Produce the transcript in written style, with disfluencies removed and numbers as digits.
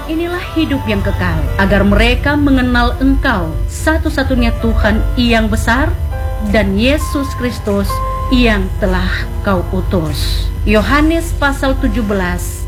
Sebab inilah hidup yang kekal, agar mereka mengenal Engkau, satu-satunya Tuhan yang besar, dan Yesus Kristus yang telah Kau utus. Yohanes pasal 17